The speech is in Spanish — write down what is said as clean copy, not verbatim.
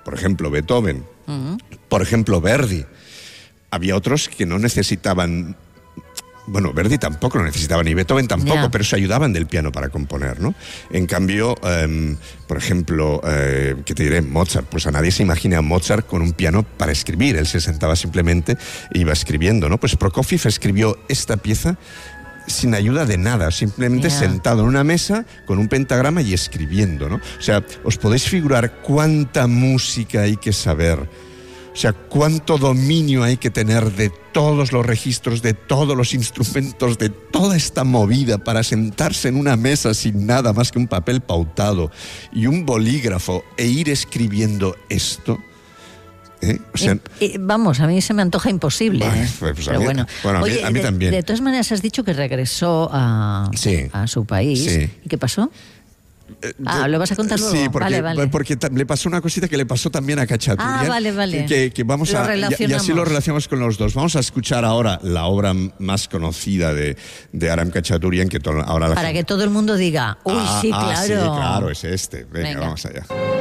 por ejemplo, Beethoven, por ejemplo, Verdi. Había otros que no necesitaban... Bueno, Verdi tampoco lo necesitaba, ni Beethoven tampoco, pero se ayudaban del piano para componer, ¿no? En cambio, por ejemplo, ¿qué te diré? Mozart. Pues a nadie se imagina a Mozart con un piano para escribir. Él se sentaba simplemente e iba escribiendo, ¿no? Pues Prokofiev escribió esta pieza sin ayuda de nada, simplemente sentado en una mesa con un pentagrama y escribiendo, ¿no? O sea, os podéis figurar cuánta música hay que saber. O sea, cuánto dominio hay que tener de todos los registros, de todos los instrumentos, de toda esta movida para sentarse en una mesa sin nada más que un papel pautado y un bolígrafo e ir escribiendo esto. O sea, vamos, a mí se me antoja imposible. Pues pero bueno. Oye, a mí también. De todas maneras, has dicho que regresó a su país. Sí. ¿Y qué pasó? ¿Lo vas a contar luego? Sí, vale. porque le pasó una cosita que le pasó también a Khachaturian. Vale. Que vamos y así lo relacionamos con los dos. Vamos a escuchar ahora la obra más conocida de Aram Khachaturian, que ahora para que todo el mundo diga, sí, claro. Sí, claro, es este. Venga, vamos allá.